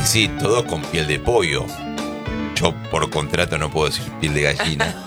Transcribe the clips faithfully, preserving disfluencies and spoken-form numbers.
Y sí, todo con piel de pollo. Yo por contrato no puedo decir piel de gallina.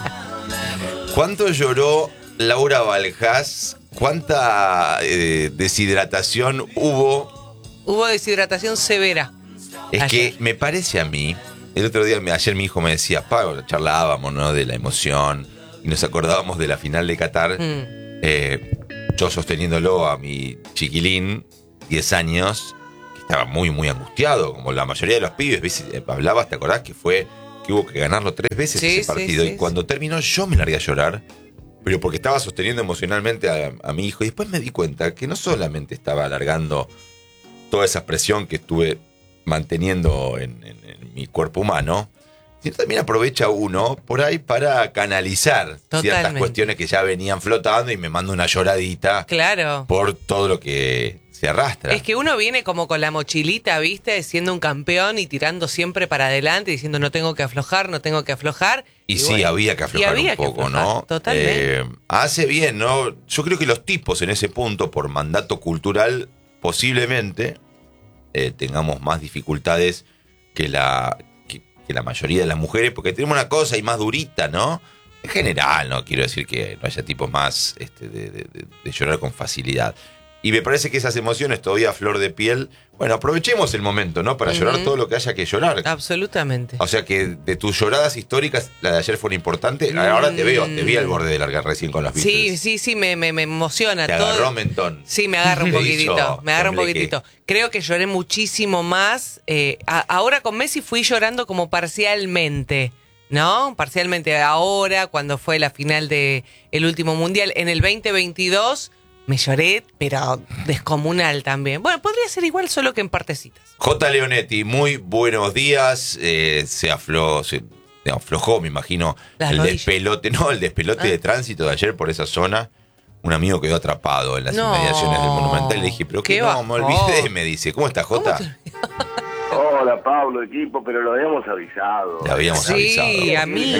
¿Cuánto lloró Laura Balhás? ¿Cuánta eh, deshidratación hubo? Hubo deshidratación severa. Es ayer. que me parece a mí, el otro día, ayer mi hijo me decía, Pablo, charlábamos, ¿no?, de la emoción y nos acordábamos de la final de Qatar. Mm. Eh, yo sosteniéndolo a mi chiquilín, diez años, que estaba muy, muy angustiado, como la mayoría de los pibes. ¿Ves? Hablabas, ¿te acordás que fue que hubo que ganarlo tres veces sí, ese partido? Sí, sí, y cuando sí. terminó yo me largué a llorar, pero porque estaba sosteniendo emocionalmente a, a mi hijo. Y después me di cuenta que no solamente estaba alargando toda esa presión que estuve manteniendo en, en, en mi cuerpo humano, sino también aprovecha uno por ahí para canalizar Totalmente. ciertas cuestiones que ya venían flotando y me manda una lloradita. Claro. Por todo lo que se arrastra. Es que uno viene como con la mochilita, ¿viste? Siendo un campeón y tirando siempre para adelante, diciendo no tengo que aflojar, no tengo que aflojar. Y, y sí, bueno, había que aflojar había un poco, aflojar, ¿no? Totalmente. Eh, hace bien, ¿no? Yo creo que los tipos en ese punto, por mandato cultural, posiblemente eh, tengamos más dificultades que la, que, que la mayoría de las mujeres, porque tenemos una cosa y más durita, ¿no? En general, no quiero decir que no haya tipos más este, de, de, de, de llorar con facilidad. Y me parece que esas emociones todavía a flor de piel, bueno, aprovechemos el momento, ¿no? Para uh-huh. llorar todo lo que haya que llorar. Absolutamente. O sea que de tus lloradas históricas, la de ayer fue importante. Mm. Ahora te veo, te vi al borde de largar recién con las Beatles. Sí, sí, sí, me, me, me emociona. Te todo. agarró mentón. Sí, me agarra un poquitito, me agarra un poquitito. Creo que lloré muchísimo más. Eh, a, ahora con Messi fui llorando como parcialmente, ¿no? Parcialmente ahora, cuando fue la final de el último mundial. En el veinte veintidós me lloré, pero descomunal también. Bueno, podría ser igual, solo que en partecitas. J. Leonetti, muy buenos días. Eh, se, afló, se aflojó, me imagino, Las el rodillas. despelote, no, el despelote ah. de tránsito de ayer por esa zona. Un amigo quedó atrapado en las no. inmediaciones del Monumental. Le dije, pero qué, qué no, me olvidé, me dice. ¿Cómo estás, Jota? Hola, Pablo, equipo, pero lo habíamos avisado. Le habíamos sí, avisado. Sí,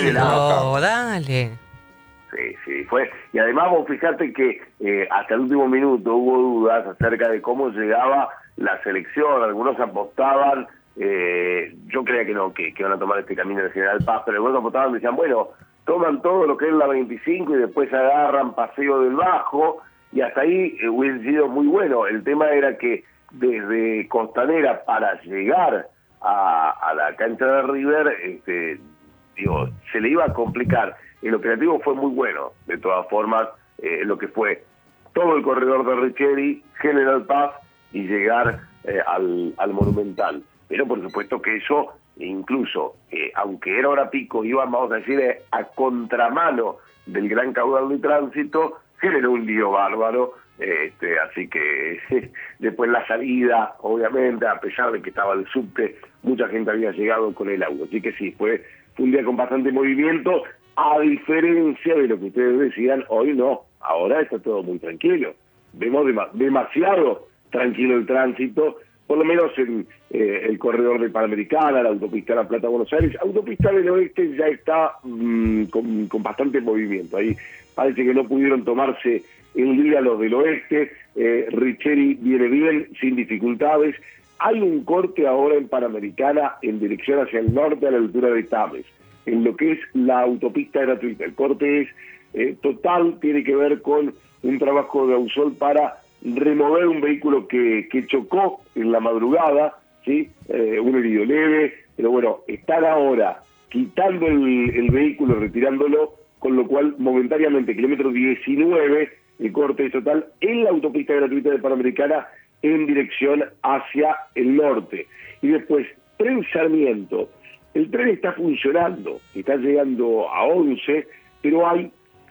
amigo, dale. Sí, sí, fue. Y además vos fijate que eh, hasta el último minuto hubo dudas acerca de cómo llegaba la selección. Algunos apostaban, eh, yo creía que no, que, que van a tomar este camino de General Paz, pero algunos apostaban y decían, bueno, toman todo lo que es la veinticinco y después agarran Paseo del Bajo, y hasta ahí eh, hubiese sido muy bueno. El tema era que desde Costanera para llegar a, a la cancha de River, este, digo, se le iba a complicar. El operativo fue muy bueno, de todas formas, eh, lo que fue todo el corredor de Richeri, General Paz y llegar eh, al, al Monumental. Pero por supuesto que eso, incluso, eh, aunque era hora pico, iban, vamos a decir, eh, a contramano del gran caudal de tránsito, generó un lío bárbaro. Este, así que después la salida, obviamente, a pesar de que estaba el subte, mucha gente había llegado con el auto. Así que sí, fue, fue un día con bastante movimiento. A diferencia de lo que ustedes decían, hoy no, ahora está todo muy tranquilo. Vemos dem- demasiado tranquilo el tránsito, por lo menos en eh, el corredor de Panamericana, la autopista La Plata Buenos Aires. Autopista del Oeste ya está mmm, con, con bastante movimiento. Ahí parece que no pudieron tomarse el día los del Oeste. eh, Richeri viene bien, sin dificultades. Hay un corte ahora en Panamericana en dirección hacia el norte, a la altura de Tames, en lo que es la autopista gratuita. El corte es eh, total, tiene que ver con un trabajo de Ausol para remover un vehículo que, que chocó en la madrugada, ¿sí? Eh, un herido leve, pero bueno, están ahora quitando el, el vehículo, retirándolo, con lo cual momentáneamente, kilómetro diecinueve, el corte es total en la autopista gratuita de Panamericana en dirección hacia el norte. Y después, Tren Sarmiento. El tren está funcionando, está llegando a once, pero hay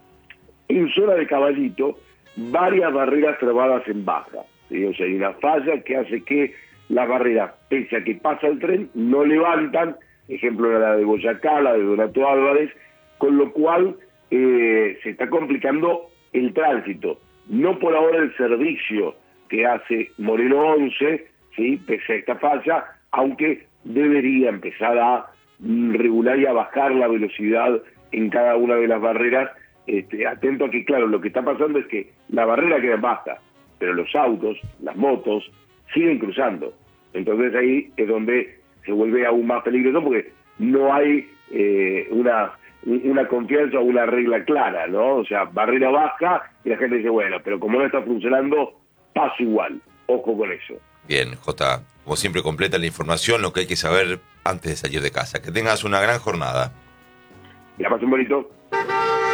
en zona de Caballito varias barreras trabadas en baja, ¿sí? O sea, hay una falla que hace que las barreras, pese a que pasa el tren, no levantan, ejemplo la de Boyacá, la de Donato Álvarez, con lo cual eh, se está complicando el tránsito. No por ahora el servicio que hace Moreno once, ¿sí? Pese a esta falla, aunque debería empezar a regular y a bajar la velocidad en cada una de las barreras. Este, atento a que, claro, lo que está pasando es que la barrera queda en baja, pero los autos, las motos, siguen cruzando. Entonces ahí es donde se vuelve aún más peligroso porque no hay eh, una una confianza o una regla clara, ¿no? O sea, barrera baja y la gente dice, bueno, pero como no está funcionando, paso igual. Ojo con eso. Bien, Jota, como siempre completa la información, lo que hay que saber antes de salir de casa. Que tengas una gran jornada. Que la pasen bonito.